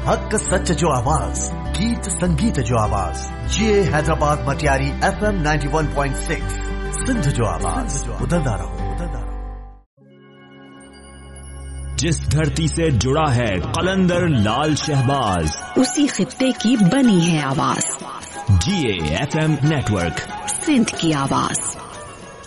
हक सच जो आवाज, गीत संगीत जो आवाज, ये हैदराबाद मटियारी FM 91.6 सिंध जो आवाज, उदलदा रहो। जिस धरती से जुड़ा है कलंदर लाल शहबाज, उसी खित्ते की बनी है आवाज। GA FM नेटवर्क, सिंध की आवाज।